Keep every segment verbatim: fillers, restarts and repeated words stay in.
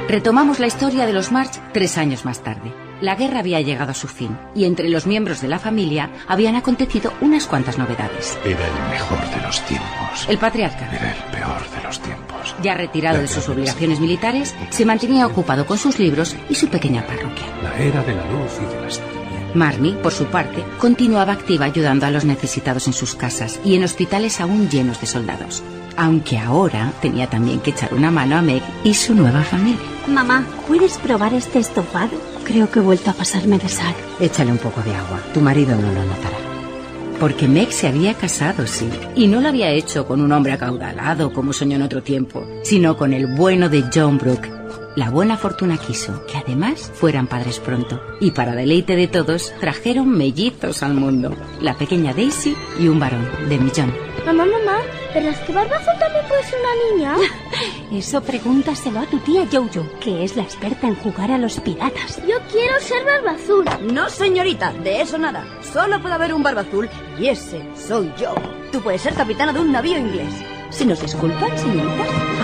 Retomamos la historia de los March tres años más tarde. La guerra había llegado a su fin y entre los miembros de la familia habían acontecido unas cuantas novedades. Era el mejor de los tiempos. El patriarca, Era el peor de los tiempos. ya retirado de sus obligaciones militares, se mantenía ocupado con sus libros y su pequeña parroquia. La era de la luz y de las tinieblas. Marnie, por su parte, continuaba activa ayudando a los necesitados en sus casas y en hospitales aún llenos de soldados. Aunque ahora tenía también que echar una mano a Meg y su nueva familia. Mamá, ¿puedes probar este estofado? Creo que he vuelto a pasarme de sal. Échale un poco de agua, tu marido no lo notará. Porque Meg se había casado, sí, y no lo había hecho con un hombre acaudalado como soñó en otro tiempo, sino con el bueno de John Brooke. La buena fortuna quiso que además fueran padres pronto, y para deleite de todos trajeron mellizos al mundo, la pequeña Daisy y un varón, Demi John. Mamá, mamá, ¿verdad que Barba Azul también puede ser una niña? Eso pregúntaselo a tu tía Jojo, que es la experta en jugar a los piratas. Yo quiero ser Barba Azul. No, señorita, de eso nada. Solo puede haber un Barba Azul y ese soy yo. Tú puedes ser capitana de un navío inglés. Si nos disculpan, señoritas.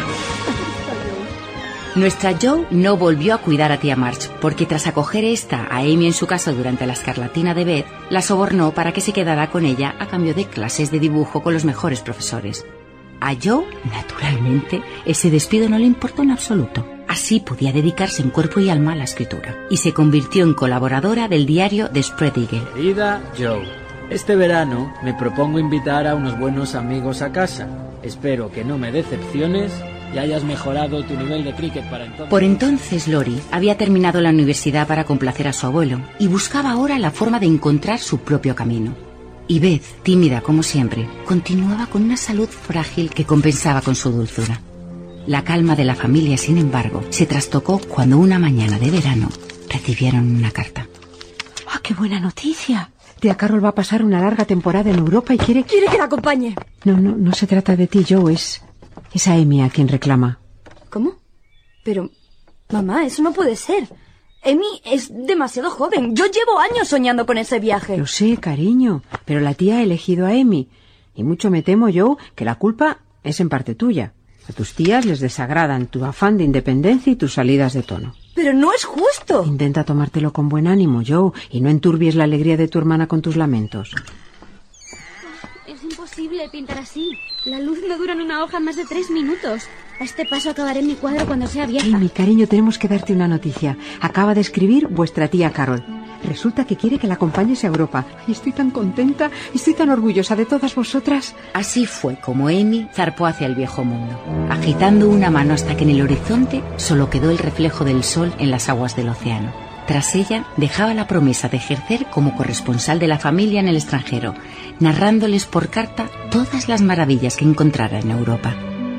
Nuestra Joe no volvió a cuidar a tía March, porque tras acoger esta a Amy en su casa durante la escarlatina de Beth, la sobornó para que se quedara con ella a cambio de clases de dibujo con los mejores profesores. A Joe, naturalmente, ese despido no le importó en absoluto. Así podía dedicarse en cuerpo y alma a la escritura, y se convirtió en colaboradora del diario The Spread Eagle. Querida Joe, este verano me propongo invitar a unos buenos amigos a casa. Espero que no me decepciones y hayas mejorado tu nivel de cricket para entonces. Por entonces Lori había terminado la universidad para complacer a su abuelo y buscaba ahora la forma de encontrar su propio camino. Y Beth, tímida como siempre, continuaba con una salud frágil que compensaba con su dulzura. La calma de la familia, sin embargo, se trastocó cuando una mañana de verano recibieron una carta. ¡Ah, qué buena noticia! Tía Carol va a pasar una larga temporada en Europa y quiere... ¿Quiere que la acompañe? No, no, no se trata de ti, Joe, es... es a Amy a quien reclama. ¿Cómo? Pero, mamá, eso no puede ser. Amy es demasiado joven. Yo llevo años soñando con ese viaje. Lo sé, cariño, pero la tía ha elegido a Amy. Y mucho me temo, Joe, que la culpa es en parte tuya. A tus tías les desagradan tu afán de independencia y tus salidas de tono. Pero no es justo. Intenta tomártelo con buen ánimo, Joe, y no enturbies la alegría de tu hermana con tus lamentos. Es imposible pintar así. La luz no dura en una hoja más de tres minutos. A este paso acabaré en mi cuadro cuando sea vieja. Amy, cariño, tenemos que darte una noticia. Acaba de escribir vuestra tía Carol. Resulta que quiere que la acompañes a Europa. Y estoy tan contenta y estoy tan orgullosa de todas vosotras. Así fue como Amy zarpó hacia el viejo mundo, agitando una mano hasta que en el horizonte solo quedó el reflejo del sol en las aguas del océano. Tras ella dejaba la promesa de ejercer como corresponsal de la familia en el extranjero, narrándoles por carta todas las maravillas que encontrara en Europa.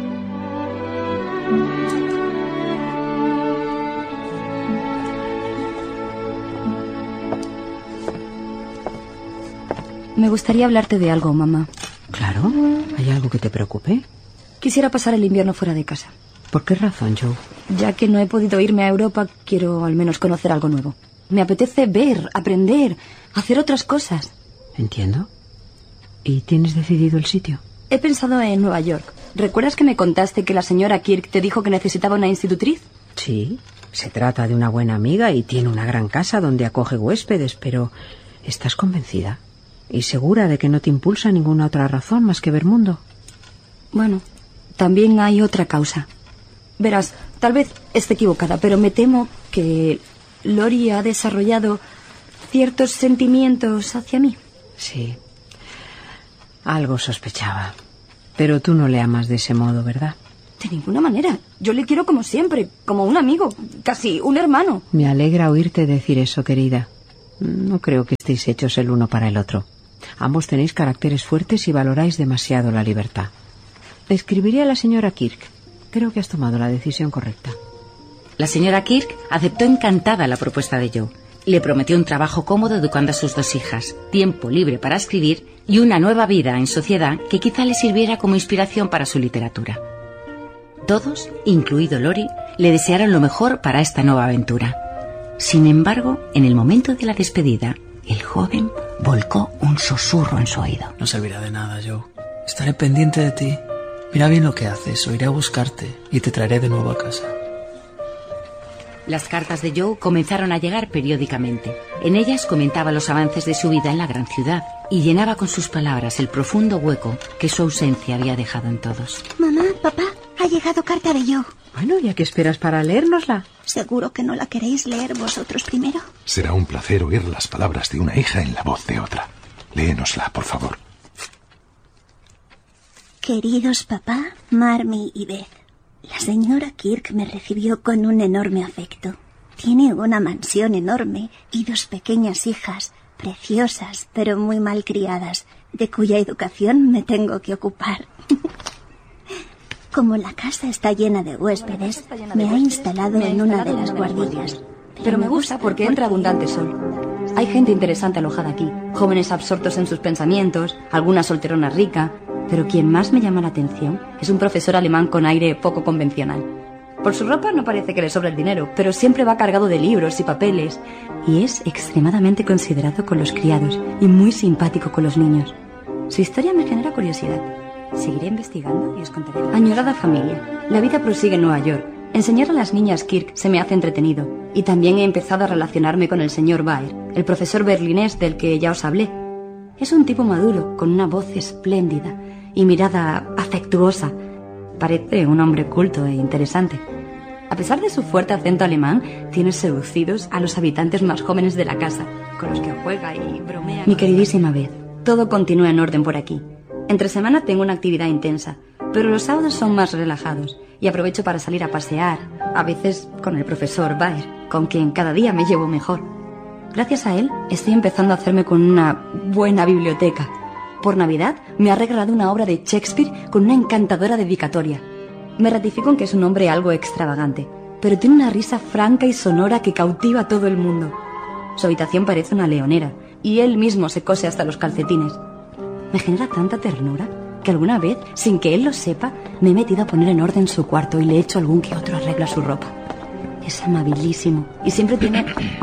Me gustaría hablarte de algo, mamá. Claro. ¿Hay algo que te preocupe? Quisiera pasar el invierno fuera de casa. ¿Por qué razón, Joe? Ya que no he podido irme a Europa, quiero al menos conocer algo nuevo. Me apetece ver, aprender, hacer otras cosas. Entiendo. ¿Y tienes decidido el sitio? He pensado en Nueva York. ¿Recuerdas que me contaste que la señora Kirk te dijo que necesitaba una institutriz? Sí. Se trata de una buena amiga y tiene una gran casa donde acoge huéspedes, pero ¿estás convencida? ¿Y segura de que no te impulsa ninguna otra razón más que ver mundo? Bueno, también hay otra causa. Verás, tal vez esté equivocada, pero me temo que Lori ha desarrollado ciertos sentimientos hacia mí. Sí. Algo sospechaba. Pero tú no le amas de ese modo, ¿verdad? De ninguna manera. Yo le quiero como siempre, como un amigo, casi un hermano. Me alegra oírte decir eso, querida. No creo que estéis hechos el uno para el otro. Ambos tenéis caracteres fuertes y valoráis demasiado la libertad. Escribiré a la señora Kirk. Creo que has tomado la decisión correcta. La señora Kirk aceptó encantada la propuesta de Joe. Le prometió un trabajo cómodo educando a sus dos hijas, tiempo libre para escribir y una nueva vida en sociedad que quizá le sirviera como inspiración para su literatura. Todos, incluido Lori, le desearon lo mejor para esta nueva aventura. Sin embargo, en el momento de la despedida, el joven volcó un susurro en su oído. No servirá de nada, Joe. Estaré pendiente de ti. Mira bien lo que haces, o iré a buscarte y te traeré de nuevo a casa. Las cartas de Joe comenzaron a llegar periódicamente. En ellas comentaba los avances de su vida en la gran ciudad y llenaba con sus palabras el profundo hueco que su ausencia había dejado en todos. Mamá, papá, ha llegado carta de Joe. Bueno, ¿ya qué esperas para leérnosla? ¿Seguro que no la queréis leer vosotros primero? Será un placer oír las palabras de una hija en la voz de otra. Léenosla, por favor. Queridos papá, Marmee y Beth, la señora Kirk me recibió con un enorme afecto. Tiene una mansión enorme y dos pequeñas hijas, preciosas pero muy mal criadas, de cuya educación me tengo que ocupar. Como la casa está llena de huéspedes, me ha instalado en una de las guardillas. Pero me gusta porque entra abundante sol. Hay gente interesante alojada aquí, jóvenes absortos en sus pensamientos, alguna solterona rica, pero quien más me llama la atención es un profesor alemán con aire poco convencional. Por su ropa no parece que le sobre el dinero, pero siempre va cargado de libros y papeles, y es extremadamente considerado con los criados y muy simpático con los niños. Su historia me genera curiosidad. Seguiré investigando y os contaré. Añorada familia, la vida prosigue en Nueva York. Enseñar a las niñas Kirk se me hace entretenido, y también he empezado a relacionarme con el señor Baer, el profesor berlinés del que ya os hablé. Es un tipo maduro, con una voz espléndida y mirada afectuosa. Parece un hombre culto e interesante. A pesar de su fuerte acento alemán, tiene seducidos a los habitantes más jóvenes de la casa, con los que juega y bromea. Mi queridísima Beth, todo continúa en orden por aquí. Entre semana tengo una actividad intensa, pero los sábados son más relajados y aprovecho para salir a pasear, a veces con el profesor Baer, con quien cada día me llevo mejor. Gracias a él estoy empezando a hacerme con una buena biblioteca. Por Navidad me ha regalado una obra de Shakespeare con una encantadora dedicatoria. Me ratifico en que es un hombre algo extravagante, pero tiene una risa franca y sonora que cautiva a todo el mundo. Su habitación parece una leonera y él mismo se cose hasta los calcetines. Me genera tanta ternura que alguna vez, sin que él lo sepa, me he metido a poner en orden su cuarto y le he hecho algún que otro arreglo a su ropa. Es amabilísimo y siempre tiene...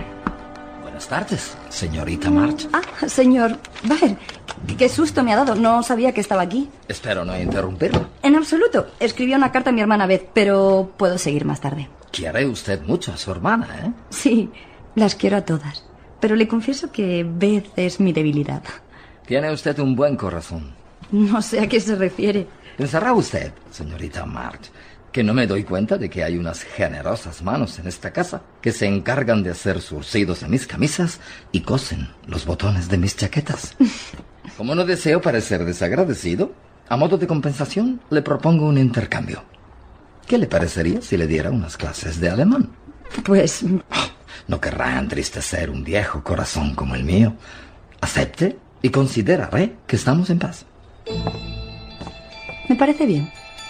Buenas tardes, señorita March. Ah, señor Baer, qué susto me ha dado. No sabía que estaba aquí. Espero no interrumpirlo. En absoluto. Escribió una carta a mi hermana Beth, pero puedo seguir más tarde. Quiere usted mucho a su hermana, ¿eh? Sí, las quiero a todas. Pero le confieso que Beth es mi debilidad. Tiene usted un buen corazón. No sé a qué se refiere. ¿Pensará usted, señorita March, que no me doy cuenta de que hay unas generosas manos en esta casa que se encargan de hacer surcidos en mis camisas y cosen los botones de mis chaquetas? Como no deseo parecer desagradecido, a modo de compensación le propongo un intercambio. ¿Qué le parecería si le diera unas clases de alemán? Pues... Oh, no querrá entristecer un viejo corazón como el mío. Acepte y consideraré que estamos en paz. Me parece bien.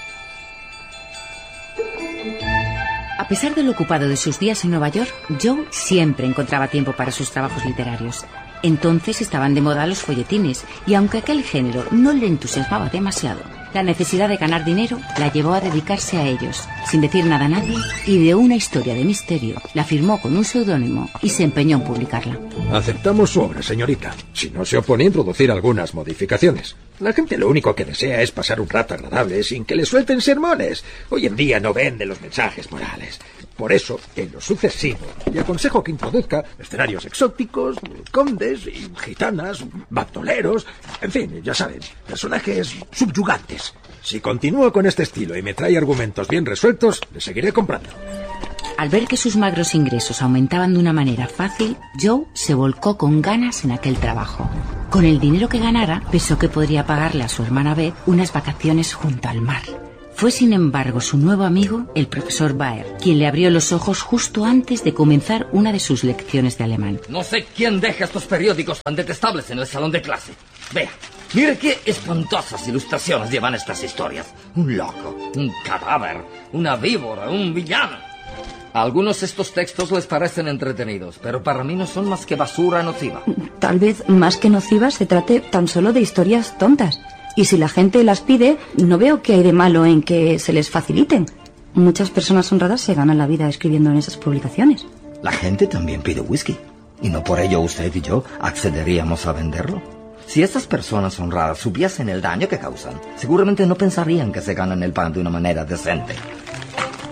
A pesar de lo ocupado de sus días en Nueva York, Joe siempre encontraba tiempo para sus trabajos literarios. Entonces estaban de moda los folletines, y aunque aquel género no le entusiasmaba demasiado, la necesidad de ganar dinero la llevó a dedicarse a ellos, sin decir nada a nadie, y de una historia de misterio la firmó con un seudónimo y se empeñó en publicarla. Aceptamos su obra, señorita, si no se opone a introducir algunas modificaciones. La gente lo único que desea es pasar un rato agradable sin que le suelten sermones. Hoy en día no venden los mensajes morales. Por eso, en lo sucesivo, le aconsejo que introduzca escenarios exóticos, condes, y gitanas, bandoleros, en fin, ya saben, personajes subyugantes. Si continúa con este estilo y me trae argumentos bien resueltos, le seguiré comprando. Al ver que sus magros ingresos aumentaban de una manera fácil, Joe se volcó con ganas en aquel trabajo. Con el dinero que ganara, pensó que podría pagarle a su hermana Beth unas vacaciones junto al mar. Fue, sin embargo, su nuevo amigo, el profesor Baer, quien le abrió los ojos justo antes de comenzar una de sus lecciones de alemán. No sé quién deja estos periódicos tan detestables en el salón de clase. Vea, mire qué espantosas ilustraciones llevan estas historias. Un loco, un cadáver, una víbora, un villano. A algunos estos textos les parecen entretenidos, pero para mí no son más que basura nociva. Tal vez, más que nociva, se trate tan solo de historias tontas. Y si la gente las pide, no veo qué hay de malo en que se les faciliten. Muchas personas honradas se ganan la vida escribiendo en esas publicaciones. La gente también pide whisky, y no por ello usted y yo accederíamos a venderlo. Si estas personas honradas supiesen el daño que causan, seguramente no pensarían que se ganan el pan de una manera decente.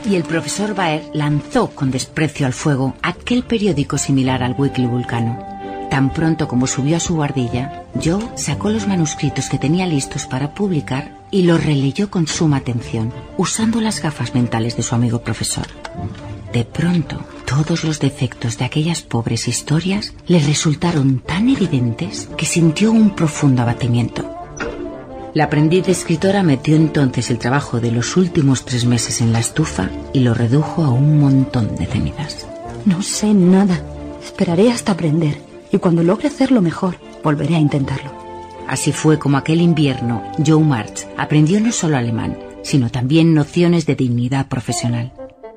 y el profesor Baer lanzó con desprecio al fuego aquel periódico similar al Weekly Vulcano. Tan pronto como subió a su guardilla, Joe sacó los manuscritos que tenía listos para publicar y los releyó con suma atención, usando las gafas mentales de su amigo profesor. De pronto, todos los defectos de aquellas pobres historias le resultaron tan evidentes que sintió un profundo abatimiento. La aprendiz de escritora metió entonces el trabajo de los últimos tres meses en la estufa y lo redujo a un montón de cenizas. No sé nada. Esperaré hasta aprender. Y cuando logre hacerlo mejor, volveré a intentarlo. Así fue como aquel invierno Joe March aprendió no solo alemán, sino también nociones de dignidad profesional.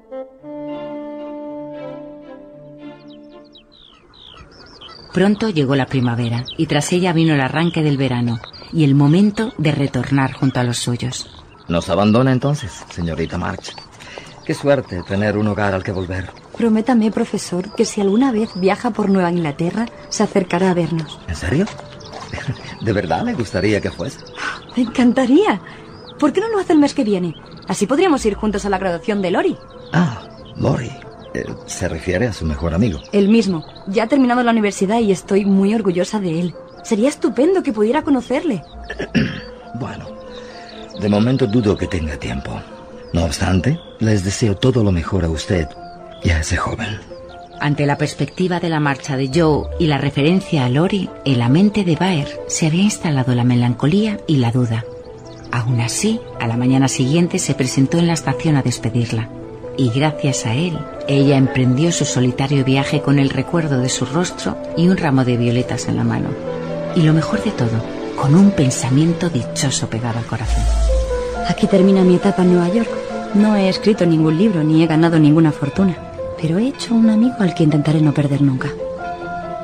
Pronto llegó la primavera y tras ella vino el arranque del verano y el momento de retornar junto a los suyos. ¿Nos abandona entonces, señorita March? Qué suerte tener un hogar al que volver. Prométame, profesor, que si alguna vez viaja por Nueva Inglaterra, se acercará a vernos. ¿En serio? ¿De verdad le gustaría que fuese? Me encantaría. ¿Por qué no lo hace el mes que viene? Así podríamos ir juntos a la graduación de Lori. Ah, Lori. Eh, ¿Se refiere a su mejor amigo? El mismo. Ya ha terminado la universidad y estoy muy orgullosa de él. Sería estupendo que pudiera conocerle. Bueno, de momento dudo que tenga tiempo. No obstante, les deseo todo lo mejor a usted y a ese joven. Ante la perspectiva de la marcha de Joe y la referencia a Lori, en la mente de Baer se había instalado la melancolía y la duda. Aún así, a la mañana siguiente se presentó en la estación a despedirla. Y gracias a él, ella emprendió su solitario viaje con el recuerdo de su rostro y un ramo de violetas en la mano. Y lo mejor de todo, con un pensamiento dichoso pegado al corazón. Aquí termina mi etapa en Nueva York. No he escrito ningún libro ni he ganado ninguna fortuna, pero he hecho un amigo al que intentaré no perder nunca.